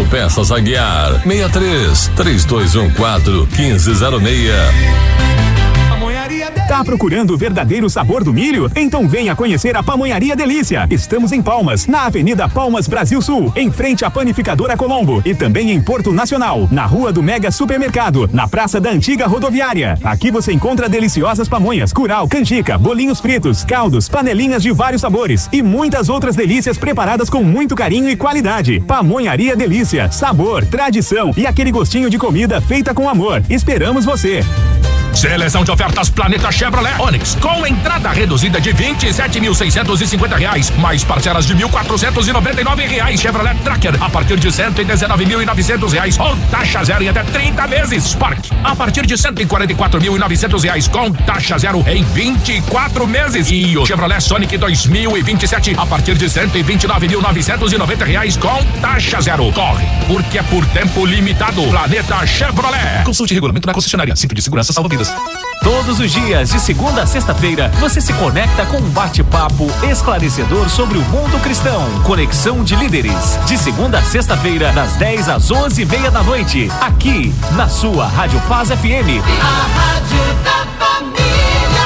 Autopeças Aguiar, 63-3214-1506. Tá procurando o verdadeiro sabor do milho? Então venha conhecer a Pamonharia Delícia. Estamos em Palmas, na Avenida Palmas Brasil Sul, em frente à Panificadora Colombo, e também em Porto Nacional, na Rua do Mega Supermercado, na Praça da Antiga Rodoviária. Aqui você encontra deliciosas pamonhas, curau, canjica, bolinhos fritos, caldos, panelinhas de vários sabores e muitas outras delícias preparadas com muito carinho e qualidade. Pamonharia Delícia, sabor, tradição e aquele gostinho de comida feita com amor. Esperamos você. Seleção de ofertas Planeta Chevrolet Onix, com entrada reduzida de R$27.650, mais parcelas de R$1.499. Chevrolet Tracker a partir de R$119.900, ou taxa zero em até 30 vezes. Spark a partir de R$144.900, com taxa zero em 24 meses. E o Chevrolet Sonic 2027 a partir de R$129.990, com taxa zero. Corre, porque é por tempo limitado. Planeta Chevrolet. Consulte regulamento na concessionária. Cinto de segurança salva vidas. Todos os dias, de segunda a sexta-feira, você se conecta com um bate-papo esclarecedor sobre o mundo cristão. Conexão de Líderes. De segunda a sexta-feira, das 10 às 11h30 da noite. Aqui, na sua Rádio Paz FM. A Rádio da Família.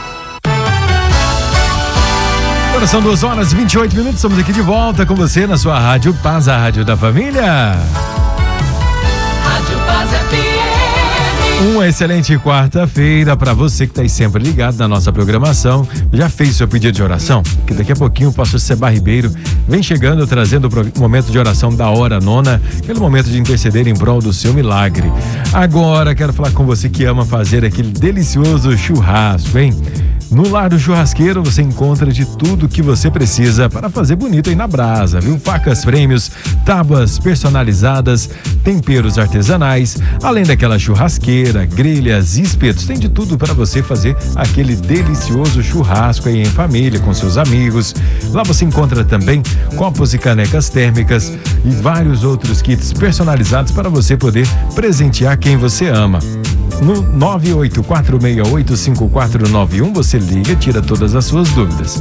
Agora são 2h28. Estamos aqui de volta com você na sua Rádio Paz, a Rádio da Família. Rádio Paz FM. Uma excelente quarta-feira para você que está aí sempre ligado na nossa programação. Já fez seu pedido de oração? Que daqui a pouquinho o pastor Seba Ribeiro vem chegando, trazendo o momento de oração da hora nona, aquele momento de interceder em prol do seu milagre. Agora quero falar com você que ama fazer aquele delicioso churrasco, hein? No Lar do Churrasqueiro você encontra de tudo que você precisa para fazer bonito aí na brasa, viu? Facas, prêmios, tábuas personalizadas, temperos artesanais, além daquela churrasqueira, grelhas, espetos, tem de tudo para você fazer aquele delicioso churrasco aí em família, com seus amigos. Lá você encontra também copos e canecas térmicas e vários outros kits personalizados para você poder presentear quem você ama. No 984685491 você liga, tira todas as suas dúvidas.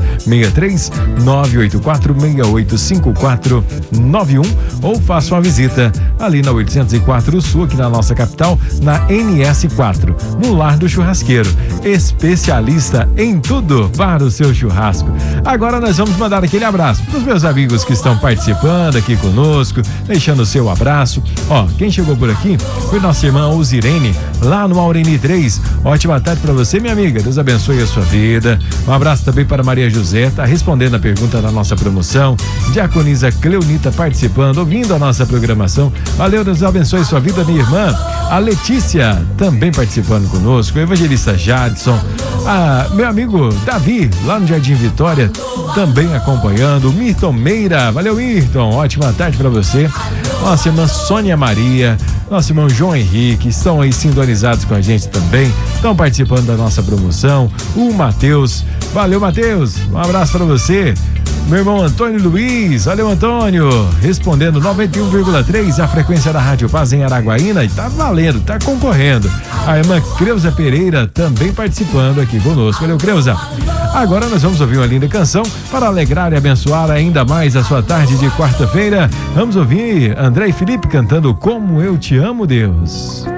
63-984685491 ou faça uma visita ali na 804 Sul, aqui na nossa capital, na NS4, no Lar do Churrasqueiro, especialista em tudo para o seu churrasco. Agora nós vamos mandar aquele abraço para os meus amigos que estão participando aqui conosco, deixando o seu abraço. Ó, quem chegou por aqui foi nossa irmã Uzirene, lá no Maureni 3. Ótima tarde para você, minha amiga. Deus abençoe a sua vida. Um abraço também para Maria José, tá respondendo a pergunta da nossa promoção. Diaconisa Cleonita participando, ouvindo a nossa programação. Valeu, Deus abençoe a sua vida, minha irmã. A Letícia também participando conosco. O evangelista Jadson. Meu amigo Davi, lá no Jardim Vitória, também acompanhando. O Mirton Meira. Valeu, Mirton. Ótima tarde para você. Nossa irmã Sônia Maria, nosso irmão João Henrique, estão aí sintonizados com a gente também, estão participando da nossa promoção. O Matheus, valeu, Matheus, um abraço para você. Meu irmão Antônio Luiz, valeu, Antônio, respondendo 91,3, a frequência da Rádio Paz em Araguaína, e tá valendo, tá concorrendo. A irmã Creuza Pereira também participando aqui conosco. Valeu, Creuza. Agora nós vamos ouvir uma linda canção para alegrar e abençoar ainda mais a sua tarde de quarta-feira. Vamos ouvir André e Felipe cantando Como Eu Te Amo, Deus.